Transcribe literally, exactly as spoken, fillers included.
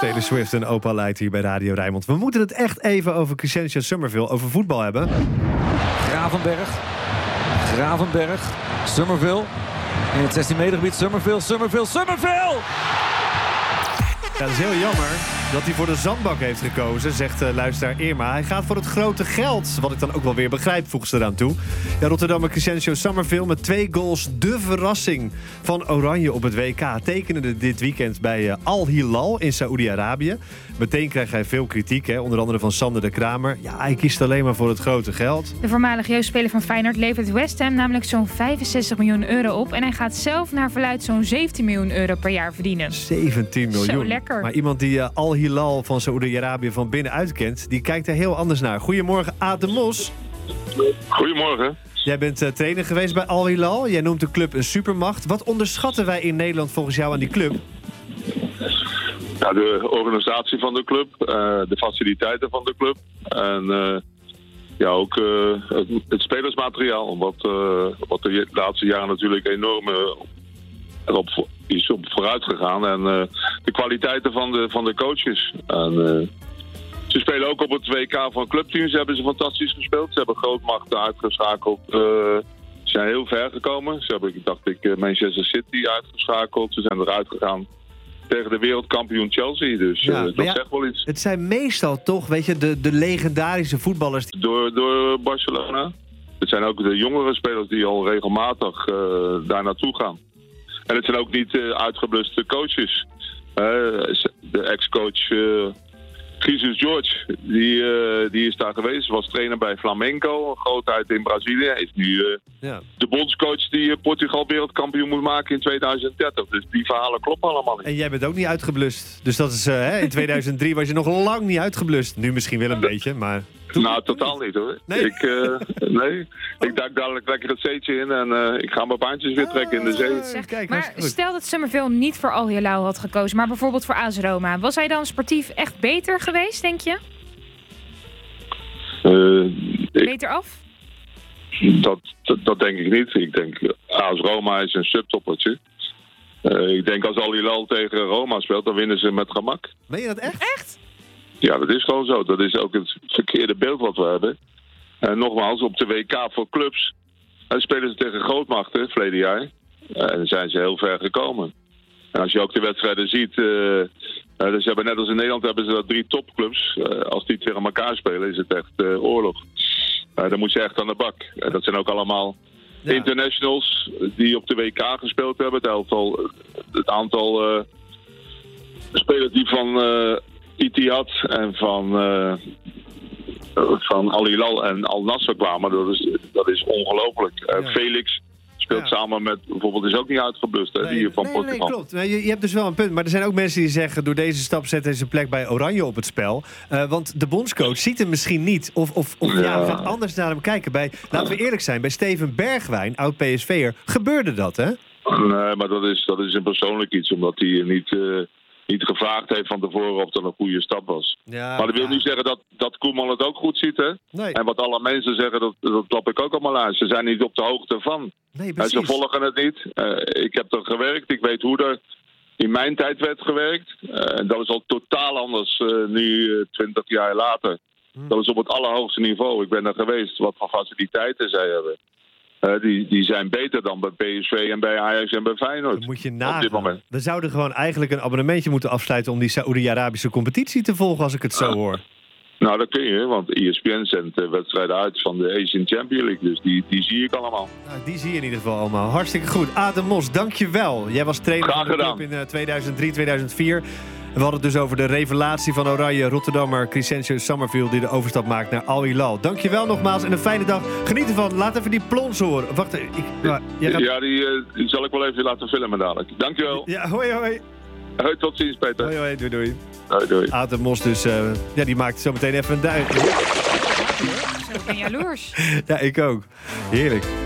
Taylor Swift en Opa Light hier bij Radio Rijnmond. We moeten het echt even over Crescencio Summerville, over voetbal hebben. Gravenberg. Gravenberg. Summerville. In het zestien meter gebied. Summerville, Summerville, Summerville! Ja, dat is heel jammer dat hij voor de zandbak heeft gekozen, zegt uh, luisteraar Irma. Hij gaat voor het grote geld, wat ik dan ook wel weer begrijp, voegt ze eraan toe. Ja, Rotterdammer Crescencio Summerville met twee goals de verrassing van Oranje op het W K. Tekende dit weekend bij uh, Al Hilal in Saoedi-Arabië. Meteen krijgt hij veel kritiek, hè, onder andere van Sander de Kramer. Ja, hij kiest alleen maar voor het grote geld. De voormalige jeugdspeler van Feyenoord levert West Ham namelijk zo'n vijfenzestig miljoen euro op. En hij gaat zelf naar verluidt zo'n zeventien miljoen euro per jaar verdienen. zeventien miljoen. Zo lekker. Maar iemand die uh, Al Hilal van Saoedi-Arabië van binnenuit kent, die kijkt er heel anders naar. Goedemorgen, Aad de Mos. Goedemorgen. Jij bent uh, trainer geweest bij Al Hilal. Jij noemt de club een supermacht. Wat onderschatten wij in Nederland volgens jou aan die club? Ja, de organisatie van de club, uh, de faciliteiten van de club en uh, ja, ook uh, het, het spelersmateriaal, wat, uh, wat de laatste jaren natuurlijk enorm uh, erop is op vooruit gegaan en uh, de kwaliteiten van de, van de coaches. En, uh, ze spelen ook op het W K van clubteams, hebben ze fantastisch gespeeld. Ze hebben grootmachten uitgeschakeld. Uh, ze zijn heel ver gekomen. Ze hebben, dacht ik, Manchester City uitgeschakeld. Ze zijn eruit gegaan tegen de wereldkampioen Chelsea. Dus ja, uh, dat ja, zegt wel iets. Het zijn meestal toch, weet je, de, de legendarische voetballers. Die... Door, door Barcelona. Het zijn ook de jongere spelers die al regelmatig uh, daar naartoe gaan. En het zijn ook niet uh, uitgebluste coaches. Uh, de ex-coach uh, Jesus George, die, uh, die is daar geweest. Was trainer bij Flamengo, een grootheid in Brazilië. Hij is nu uh, ja. de bondscoach die uh, Portugal wereldkampioen moet maken in tweeduizend dertig. Dus die verhalen kloppen allemaal niet. En jij bent ook niet uitgeblust. Dus dat is, uh, hè, in tweeduizend drie was je nog lang niet uitgeblust. Nu misschien wel een beetje, maar... Toen, nou, toen totaal niet, niet hoor. Nee? Ik, uh, nee. ik duik dadelijk lekker het zeetje in en uh, ik ga mijn baantjes weer trekken in de zee. Zeg, Kijk, maar stel dat Summerville niet voor Al Hilal had gekozen, maar bijvoorbeeld voor A S Roma. Was hij dan sportief echt beter geweest, denk je? Uh, ik, beter af? Dat, dat, dat denk ik niet. Ik denk, A S Roma is een subtoppertje. Uh, ik denk als Al Hilal tegen Roma speelt, dan winnen ze met gemak. Meen je dat echt? Echt? Ja, dat is gewoon zo. Dat is ook het verkeerde beeld wat we hebben. En nogmaals, op de W K voor clubs uh, spelen ze tegen grootmachten, verleden jaar. Uh, en zijn ze heel ver gekomen. En als je ook de wedstrijden ziet, uh, uh, dus hebben, net als in Nederland hebben ze dat drie topclubs. Uh, als die tegen elkaar spelen, is het echt uh, oorlog. Uh, dan moet je echt aan de bak. Uh, dat zijn ook allemaal ja. internationals die op de W K gespeeld hebben. Het aantal, het aantal uh, spelers die van... Uh, Ittihad en van, uh, van Al Hilal en Al Nassr kwamen. Dat is, dat is ongelooflijk. Uh, ja. Felix speelt ja. samen met, bijvoorbeeld, is ook niet uitgeblust, hè, nee, die van nee, Portugal. Nee, klopt. Je, je hebt dus wel een punt. Maar er zijn ook mensen die zeggen, door deze stap zet hij zijn plek bij Oranje op het spel. Uh, want de bondscoach ziet hem misschien niet. Of, of, of ja. Ja, gaat anders naar hem kijken. Bij, laten we eerlijk zijn, bij Steven Bergwijn, oud-P S V'er, gebeurde dat, hè? Nee, maar dat is, dat is een persoonlijk iets, omdat hij niet... Uh, niet gevraagd heeft van tevoren of dat een goede stap was. Ja, maar dat wil ja. niet zeggen dat, dat Koeman het ook goed ziet, hè? Nee. En wat alle mensen zeggen, dat, dat klap ik ook allemaal aan. Ze zijn niet op de hoogte van. Nee, en ze volgen het niet. Uh, ik heb er gewerkt, ik weet hoe er in mijn tijd werd gewerkt. Uh, en dat is al totaal anders uh, nu, twintig uh, jaar later. Hmm. Dat is op het allerhoogste niveau. Ik ben er geweest, wat voor faciliteiten zij hebben. Uh, die, die zijn beter dan bij P S V en bij Ajax en bij Feyenoord. Dat moet je nagaan. We zouden gewoon eigenlijk een abonnementje moeten afsluiten om die Saoedi-Arabische competitie te volgen, als ik het zo uh, hoor. Nou, dat kun je, want E S P N zendt uh, wedstrijden uit van de Asian Champions League. Dus die, die zie ik allemaal. Nou, die zie je in ieder geval allemaal. Hartstikke goed. Aad de Mos, dankjewel. Jij was trainer Graag van de club in uh, tweeduizend drie, tweeduizend vier. We hadden het dus over de revelatie van Oranje, Rotterdammer Crescencio Summerville, die de overstap maakt naar Al Hilal. Dankjewel nogmaals en een fijne dag. Geniet ervan. Laat even die plons horen. Wacht, ik, nou, jij gaat... Ja, die, uh, die zal ik wel even laten filmen dadelijk. Dankjewel. Ja, hoi hoi. Hoi, tot ziens Peter. Hoi hoi, doei doei. Hoi, doei. Aad de Mos dus, uh, ja, die maakt zo meteen even een duik. Ik ben jaloers. Ja, ik ook. Heerlijk.